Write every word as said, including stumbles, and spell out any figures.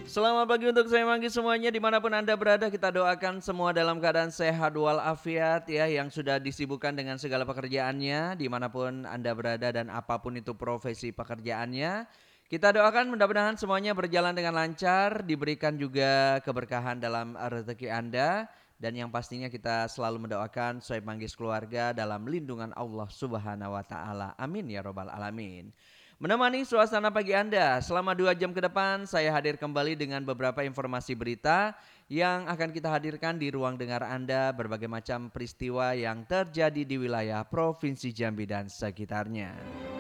Selamat pagi untuk saya Manggi semuanya dimanapun Anda berada, kita doakan semua dalam keadaan sehat walafiat ya, yang sudah disibukkan dengan segala pekerjaannya dimanapun Anda berada dan apapun itu profesi pekerjaannya. Kita doakan mudah-mudahan semuanya berjalan dengan lancar, diberikan juga keberkahan dalam rezeki Anda, dan yang pastinya kita selalu mendoakan Soeb Manggis keluarga dalam lindungan Allah Subhanahu wa taala. Amin ya robbal alamin. Menemani suasana pagi Anda selama dua jam ke depan, saya hadir kembali dengan beberapa informasi berita yang akan kita hadirkan di ruang dengar Anda, berbagai macam peristiwa yang terjadi di wilayah Provinsi Jambi dan sekitarnya.